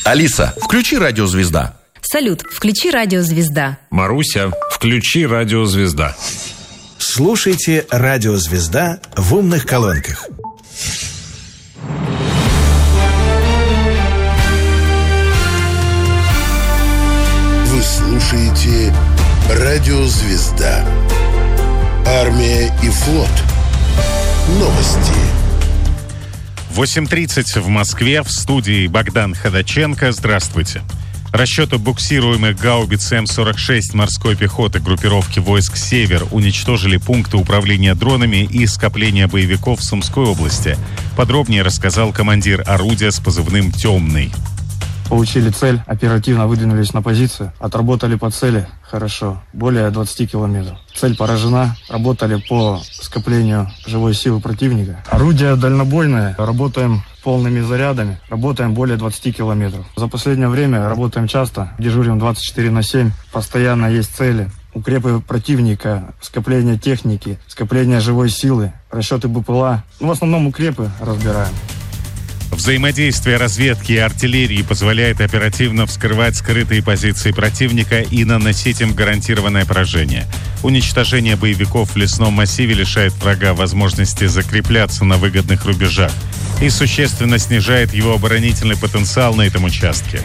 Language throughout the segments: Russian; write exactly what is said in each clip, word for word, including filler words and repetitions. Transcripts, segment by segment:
Алиса, включи «Радио Звезда». Салют, включи «Радио Звезда». Маруся, включи «Радио Звезда». Слушайте «Радио Звезда» в умных колонках. Вы слушаете «Радио Звезда». Армия и флот. Новости. восемь тридцать в Москве. В студии Богдан Ходаченко. Здравствуйте. Расчеты буксируемых гаубиц Эм сорок шесть морской пехоты группировки войск «Север» уничтожили пункты управления дронами и скопления боевиков в Сумской области. Подробнее рассказал командир орудия с позывным «Темный». Получили цель, оперативно выдвинулись на позицию, отработали по цели хорошо, более двадцати километров. Цель поражена, работали по скоплению живой силы противника. Орудие дальнобойное, работаем полными зарядами, работаем более двадцати километров. За последнее время работаем часто, дежурим двадцать четыре на семь, постоянно есть цели. Укрепы противника, скопление техники, скопление живой силы, расчеты БПЛА. Ну, в основном укрепы разбираем. Взаимодействие разведки и артиллерии позволяет оперативно вскрывать скрытые позиции противника и наносить им гарантированное поражение. Уничтожение боевиков в лесном массиве лишает врага возможности закрепляться на выгодных рубежах и существенно снижает его оборонительный потенциал на этом участке.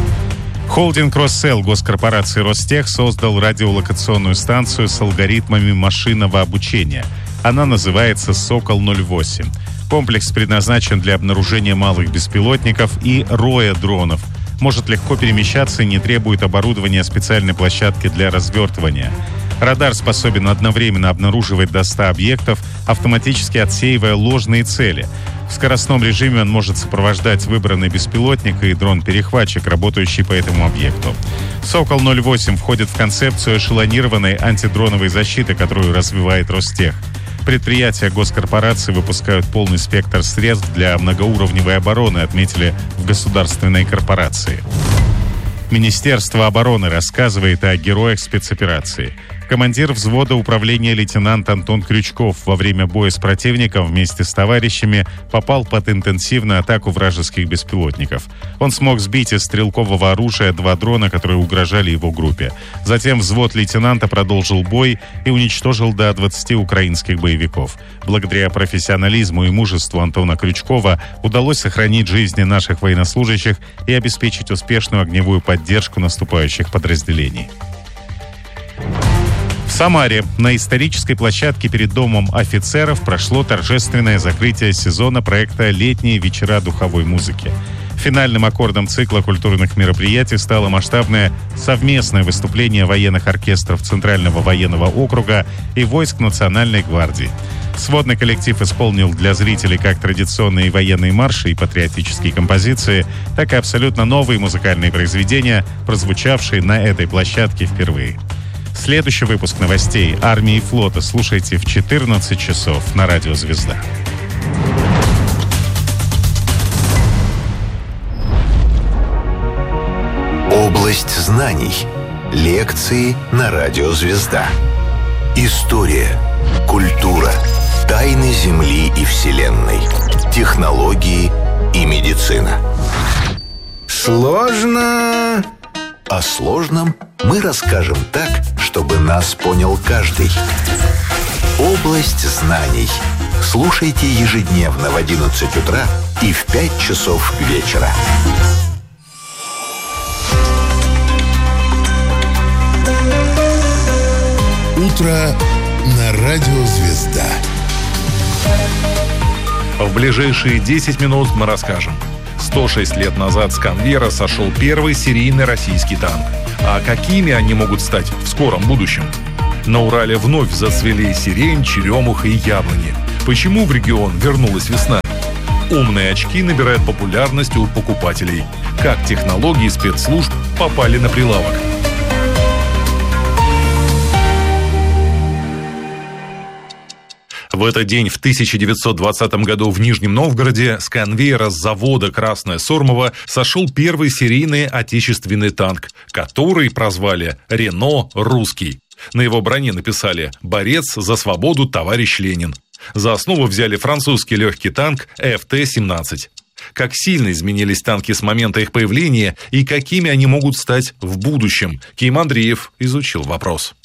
Холдинг «Россел» госкорпорации «Ростех» создал радиолокационную станцию с алгоритмами машинного обучения. Она называется «Сокол ноль восемь». Комплекс предназначен для обнаружения малых беспилотников и роя дронов. Может легко перемещаться и не требует оборудования специальной площадки для развертывания. Радар способен одновременно обнаруживать до ста объектов, автоматически отсеивая ложные цели. В скоростном режиме он может сопровождать выбранный беспилотник и дрон-перехватчик, работающий по этому объекту. «Сокол ноль восемь» входит в концепцию эшелонированной антидроновой защиты, которую развивает Ростех. Предприятия госкорпорации выпускают полный спектр средств для многоуровневой обороны, отметили в государственной корпорации. Министерство обороны рассказывает о героях спецоперации. Командир взвода управления лейтенант Антон Крючков во время боя с противником вместе с товарищами попал под интенсивную атаку вражеских беспилотников. Он смог сбить из стрелкового оружия два дрона, которые угрожали его группе. Затем взвод лейтенанта продолжил бой и уничтожил до двадцати украинских боевиков. Благодаря профессионализму и мужеству Антона Крючкова удалось сохранить жизни наших военнослужащих и обеспечить успешную огневую поддержку наступающих подразделений. В Самаре на исторической площадке перед Домом офицеров прошло торжественное закрытие сезона проекта «Летние вечера духовой музыки». Финальным аккордом цикла культурных мероприятий стало масштабное совместное выступление военных оркестров Центрального военного округа и войск Национальной гвардии. Сводный коллектив исполнил для зрителей как традиционные военные марши и патриотические композиции, так и абсолютно новые музыкальные произведения, прозвучавшие на этой площадке впервые. Следующий выпуск новостей армии и флота слушайте в четырнадцать часов на Радио Звезда. Область знаний. Лекции на Радио Звезда. История, культура, тайны Земли и Вселенной, технологии и медицина. Сложно. О сложном мы расскажем так, чтобы нас понял каждый. Область знаний. Слушайте ежедневно в одиннадцать утра и в пять часов вечера. Утро на Радио Звезда. В ближайшие десять минут мы расскажем. сто шесть лет назад с конвейера сошел первый серийный российский танк. А какими они могут стать в скором будущем? На Урале вновь зацвели сирень, черемуха и яблони. Почему в регион вернулась весна? Умные очки набирают популярность у покупателей. Как технологии спецслужб попали на прилавок? В этот день в тысяча девятьсот двадцатом году в Нижнем Новгороде с конвейера с завода «Красное Сормово» сошел первый серийный отечественный танк, который прозвали «Рено Русский». На его броне написали «Борец за свободу, товарищ Ленин». За основу взяли французский легкий танк эф тэ семнадцать. Как сильно изменились танки с момента их появления и какими они могут стать в будущем? Ким Андреев изучил вопрос.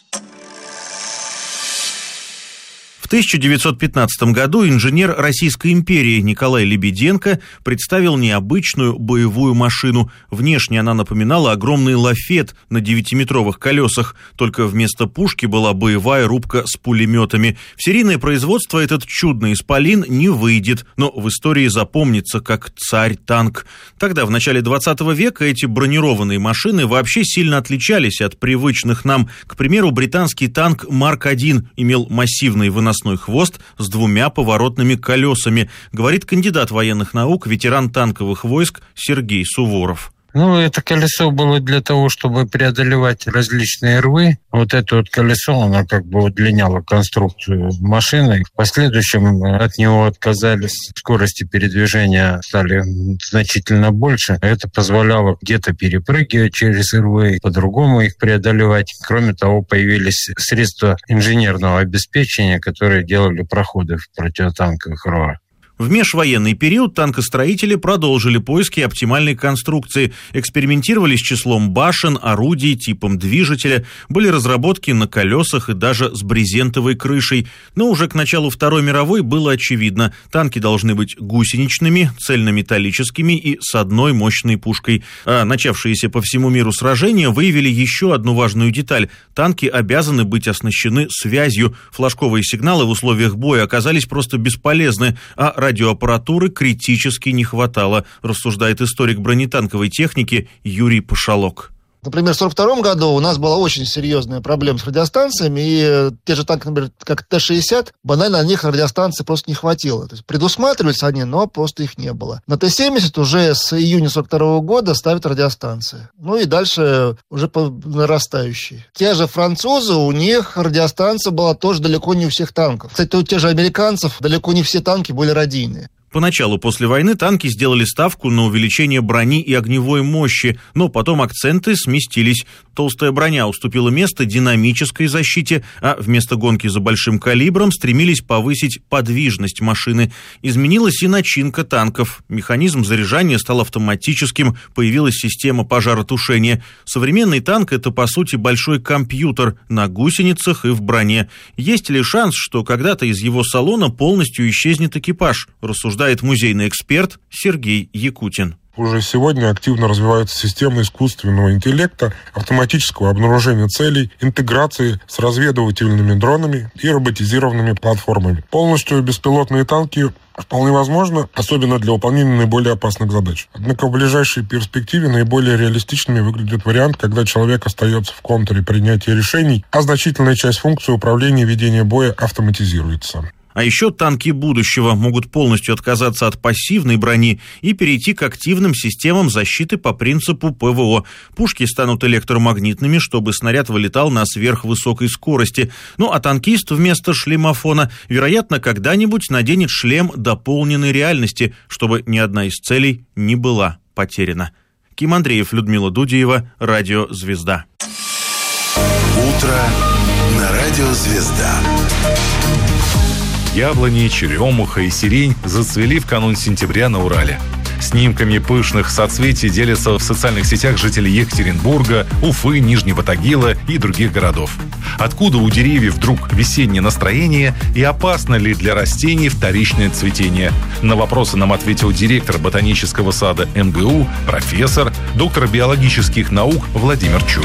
В тысяча девятьсот пятнадцатом году инженер Российской империи Николай Лебеденко представил необычную боевую машину. Внешне она напоминала огромный лафет на девятиметровых колесах, только вместо пушки была боевая рубка с пулеметами. В серийное производство этот чудный исполин не выйдет, но в истории запомнится как царь-танк. Тогда, в начале двадцатого века, эти бронированные машины вообще сильно отличались от привычных нам. К примеру, британский танк Марк один имел массивный выносной хвост с двумя поворотными колесами, говорит кандидат военных наук, ветеран танковых войск Сергей Суворов. Ну, это колесо было для того, чтобы преодолевать различные рвы. Вот это вот колесо, оно как бы удлиняло конструкцию машины. В последующем от него отказались. Скорости передвижения стали значительно больше. Это позволяло где-то перепрыгивать через рвы, по-другому их преодолевать. Кроме того, появились средства инженерного обеспечения, которые делали проходы в противотанковых рвах. В межвоенный период танкостроители продолжили поиски оптимальной конструкции, экспериментировали с числом башен, орудий, типом движителя, были разработки на колесах и даже с брезентовой крышей. Но уже к началу Второй мировой было очевидно, танки должны быть гусеничными, цельнометаллическими и с одной мощной пушкой. А начавшиеся по всему миру сражения выявили еще одну важную деталь. Танки обязаны быть оснащены связью. Флажковые сигналы в условиях боя оказались просто бесполезны, а радиоаппаратуры критически не хватало, рассуждает историк бронетанковой техники Юрий Пашалок. Например, в сорок втором году у нас была очень серьезная проблема с радиостанциями, и те же танки, например, как Т шестьдесят, банально на них радиостанций просто не хватило. То есть предусматривались они, но просто их не было. На Т семьдесят уже с июня сорок второго года ставят радиостанции. Ну и дальше уже по нарастающей. Те же французы, у них радиостанция была тоже далеко не у всех танков. Кстати, у тех же американцев далеко не все танки были радийные. Поначалу после войны танки сделали ставку на увеличение брони и огневой мощи, но потом акценты сместились. Толстая броня уступила место динамической защите, а вместо гонки за большим калибром стремились повысить подвижность машины. Изменилась и начинка танков. Механизм заряжания стал автоматическим, появилась система пожаротушения. Современный танк – это, по сути, большой компьютер на гусеницах и в броне. Есть ли шанс, что когда-то из его салона полностью исчезнет экипаж, рассуждает музейный эксперт Сергей Якутин. Уже сегодня активно развиваются системы искусственного интеллекта, автоматического обнаружения целей, интеграции с разведывательными дронами и роботизированными платформами. Полностью беспилотные танки вполне возможно, особенно для выполнения наиболее опасных задач. Однако в ближайшей перспективе наиболее реалистичными выглядит вариант, когда человек остается в контуре принятия решений, а значительная часть функций управления и ведения боя автоматизируется. А еще танки будущего могут полностью отказаться от пассивной брони и перейти к активным системам защиты по принципу ПВО. Пушки станут электромагнитными, чтобы снаряд вылетал на сверхвысокой скорости. Ну а танкист вместо шлемофона, вероятно, когда-нибудь наденет шлем дополненной реальности, чтобы ни одна из целей не была потеряна. Ким Андреев, Людмила Дудеева, Радио «Звезда». Утро на Радио «Звезда». Яблони, черемуха и сирень зацвели в канун сентября на Урале. Снимками пышных соцветий делятся в социальных сетях жители Екатеринбурга, Уфы, Нижнего Тагила и других городов. Откуда у деревьев вдруг весеннее настроение и опасно ли для растений вторичное цветение? На вопросы нам ответил директор ботанического сада эм гэ у, профессор, доктор биологических наук Владимир Чук.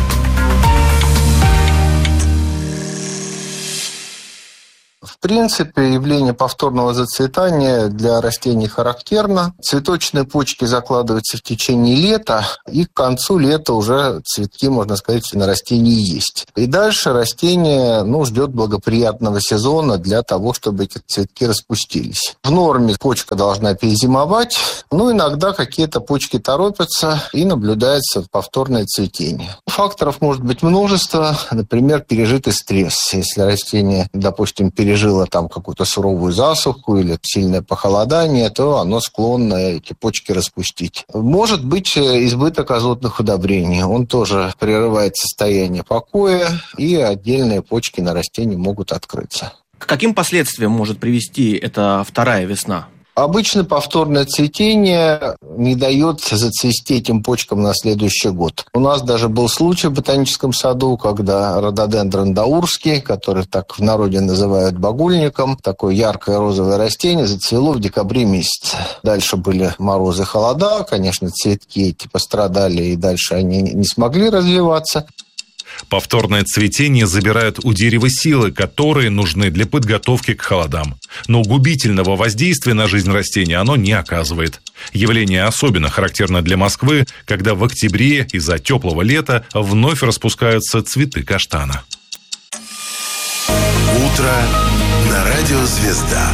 В принципе, явление повторного зацветания для растений характерно. Цветочные почки закладываются в течение лета, и к концу лета уже цветки, можно сказать, на растении есть. И дальше растение ну, ждет благоприятного сезона для того, чтобы эти цветки распустились. В норме почка должна перезимовать, но иногда какие-то почки торопятся, и наблюдается повторное цветение. Факторов может быть множество, например, пережитый стресс. Если растение, допустим, пережило там какую-то суровую засуху или сильное похолодание, то оно склонно эти почки распустить. Может быть избыток азотных удобрений. Он тоже прерывает состояние покоя, и отдельные почки на растении могут открыться. К каким последствиям может привести эта вторая весна? Обычно повторное цветение не дает зацвести этим почкам на следующий год. У нас даже был случай в ботаническом саду, когда рододендрон даурский, который так в народе называют багульником, такое яркое розовое растение, зацвело в декабре месяце. Дальше были морозы, холода, конечно, цветки эти пострадали, и дальше они не смогли развиваться. Повторное цветение забирают у дерева силы, которые нужны для подготовки к холодам. Но губительного воздействия на жизнь растения оно не оказывает. Явление особенно характерно для Москвы, когда в октябре из-за теплого лета вновь распускаются цветы каштана. Утро на радио «Звезда».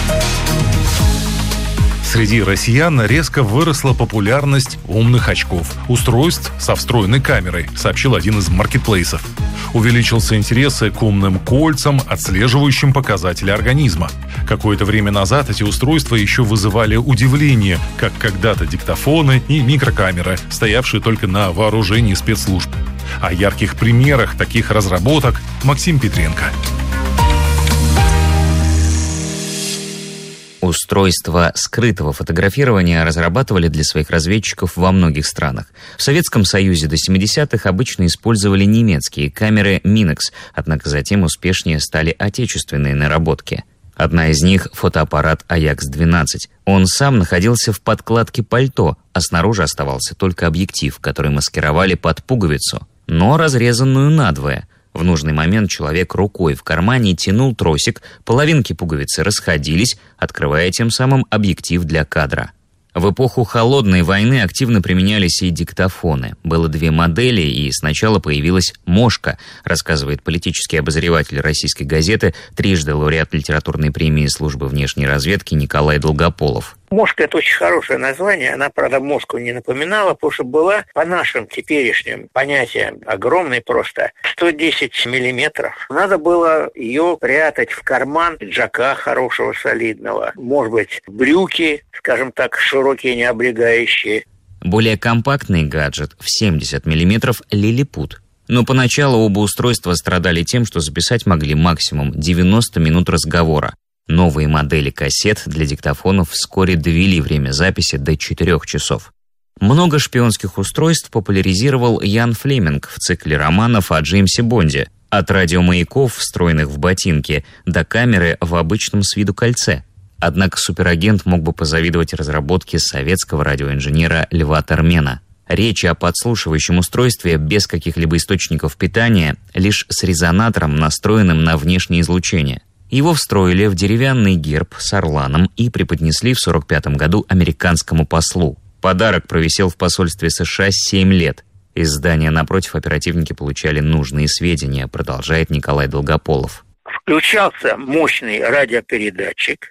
Среди россиян резко выросла популярность умных очков, устройств со встроенной камерой, сообщил один из маркетплейсов. Увеличился интерес к умным кольцам, отслеживающим показатели организма. Какое-то время назад эти устройства еще вызывали удивление, как когда-то диктофоны и микрокамеры, стоявшие только на вооружении спецслужб. О ярких примерах таких разработок Максим Петренко. Устройства скрытого фотографирования разрабатывали для своих разведчиков во многих странах. В Советском Союзе до семидесятых обычно использовали немецкие камеры Минекс, однако затем успешнее стали отечественные наработки. Одна из них — фотоаппарат Аякс двенадцать. Он сам находился в подкладке пальто, а снаружи оставался только объектив, который маскировали под пуговицу, но разрезанную надвое. В нужный момент человек рукой в кармане тянул тросик, половинки пуговицы расходились, открывая тем самым объектив для кадра. В эпоху холодной войны активно применялись и диктофоны. Было две модели, и сначала появилась «Мошка», рассказывает политический обозреватель российской газеты, трижды лауреат литературной премии службы внешней разведки Николай Долгополов. Мошка — это очень хорошее название. Она, правда, Москву не напоминала, потому что была, по нашим теперешним понятиям, огромной просто, сто десять миллиметров. Надо было ее прятать в карман пиджака хорошего, солидного. Может быть, брюки, скажем так, широкие, не облегающие. Более компактный гаджет в семьдесят миллиметров «Лилипут». Но поначалу оба устройства страдали тем, что записать могли максимум девяносто минут разговора. Новые модели кассет для диктофонов вскоре довели время записи до четырех часов. Много шпионских устройств популяризировал Ян Флеминг в цикле романов о Джеймсе Бонде. От радиомаяков, встроенных в ботинки, до камеры в обычном с виду кольце. Однако суперагент мог бы позавидовать разработке советского радиоинженера Льва Термена. Речь о подслушивающем устройстве без каких-либо источников питания, лишь с резонатором, настроенным на внешнее излучение. Его встроили в деревянный герб с орланом и преподнесли в сорок пятом году американскому послу. Подарок провисел в посольстве США семь лет. Из здания напротив оперативники получали нужные сведения, продолжает Николай Долгополов. Включался мощный радиопередатчик,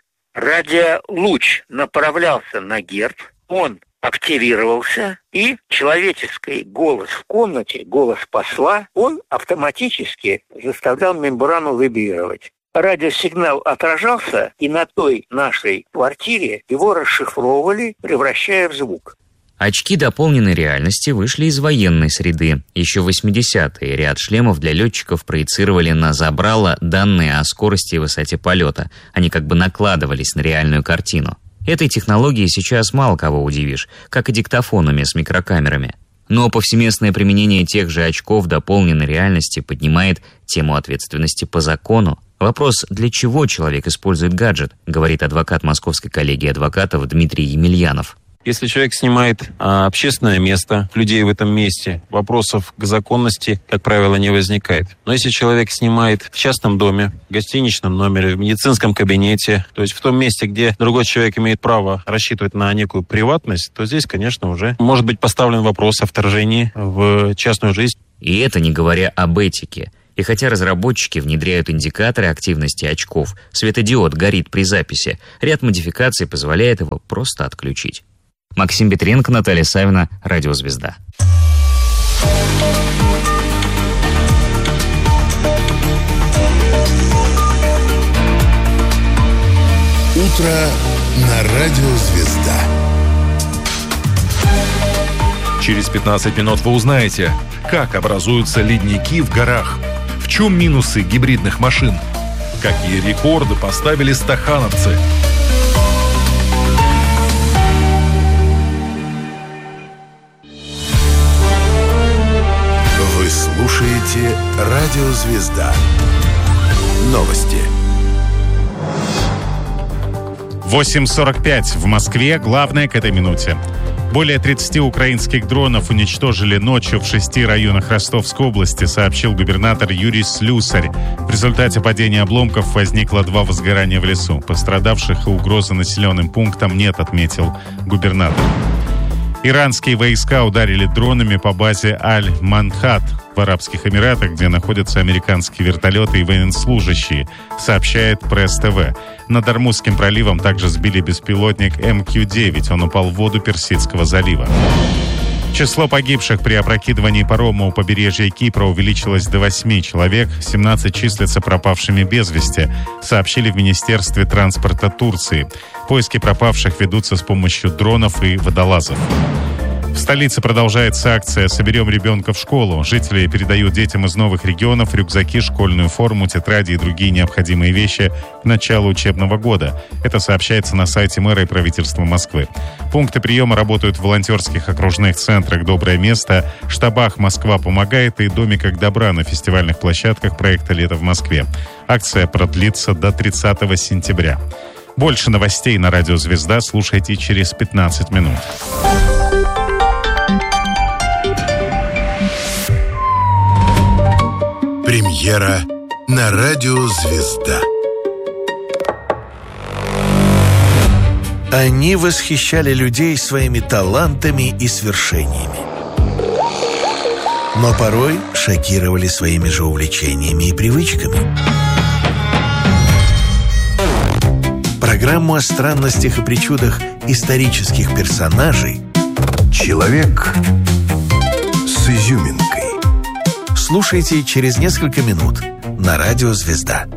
радиолуч направлялся на герб, он активировался, и человеческий голос в комнате, голос посла, он автоматически заставлял мембрану вибрировать. Радиосигнал отражался, и на той нашей квартире его расшифровывали, превращая в звук. Очки дополненной реальности вышли из военной среды. Еще в восьмидесятые ряд шлемов для летчиков проецировали на забрало данные о скорости и высоте полета. Они как бы накладывались на реальную картину. Этой технологией сейчас мало кого удивишь, как и диктофонами с микрокамерами. Но повсеместное применение тех же очков дополненной реальности поднимает тему ответственности по закону. Вопрос, для чего человек использует гаджет, говорит адвокат Московской коллегии адвокатов Дмитрий Емельянов. Если человек снимает а, общественное место, людей в этом месте, вопросов к законности, как правило, не возникает. Но если человек снимает в частном доме, в гостиничном номере, в медицинском кабинете, то есть в том месте, где другой человек имеет право рассчитывать на некую приватность, то здесь, конечно, уже может быть поставлен вопрос о вторжении в частную жизнь. И это не говоря об этике. И хотя разработчики внедряют индикаторы активности очков, светодиод горит при записи, ряд модификаций позволяет его просто отключить. Максим Петренко, Наталья Савина, Радио «Звезда». Утро на радио «Звезда». Через пятнадцать минут вы узнаете, как образуются ледники в горах, в чем минусы гибридных машин, какие рекорды поставили стахановцы. слушаете «Радио Звезда». Новости. восемь сорок пять в Москве. Главное к этой минуте. Более тридцати украинских дронов уничтожили ночью в шести районах Ростовской области, сообщил губернатор Юрий Слюсарь. В результате падения обломков возникло два возгорания в лесу. Пострадавших и угрозы населенным пунктам нет, отметил губернатор. Иранские войска ударили дронами по базе Аль-Манхат в Арабских Эмиратах, где находятся американские вертолеты и военнослужащие, сообщает Пресс-ТВ. Над Ормузским проливом также сбили беспилотник эм кью девять. Он упал в воду Персидского залива. Число погибших при опрокидывании парома у побережья Кипра увеличилось до восьми человек, семнадцать числятся пропавшими без вести, сообщили в Министерстве транспорта Турции. Поиски пропавших ведутся с помощью дронов и водолазов. В столице продолжается акция «Соберем ребенка в школу». Жители передают детям из новых регионов рюкзаки, школьную форму, тетради и другие необходимые вещи к началу учебного года. Это сообщается на сайте мэра и правительства Москвы. Пункты приема работают в волонтерских окружных центрах «Доброе место», штабах «Москва помогает» и домиках добра на фестивальных площадках проекта «Лето в Москве». Акция продлится до тридцатого сентября. Больше новостей на радио «Звезда» слушайте через пятнадцать минут. Премьера на радио «Звезда». Они восхищали людей своими талантами и свершениями. Но порой шокировали своими же увлечениями и привычками. Программу о странностях и причудах исторических персонажей «Человек с изюминкой». Слушайте через несколько минут на радио «Звезда».